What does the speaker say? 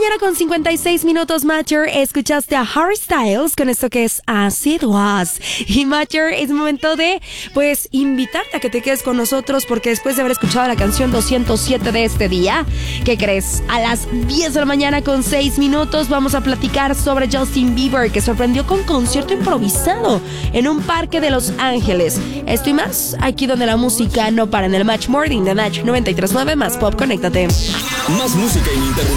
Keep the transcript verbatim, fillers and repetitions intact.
mañana con cincuenta y seis minutos, Mature. Escuchaste a Harry Styles con esto que es As It Was. Y Mature, es momento de, pues, invitarte a que te quedes con nosotros, porque después de haber escuchado la canción doscientos siete de este día, ¿qué crees? A las diez de la mañana con seis minutos vamos a platicar sobre Justin Bieber, que sorprendió con concierto improvisado en un parque de Los Ángeles. Esto y más, aquí donde la música no para, en el Match Morning de Match noventa y tres punto nueve más Pop. Conéctate. Más música ininterrumpida.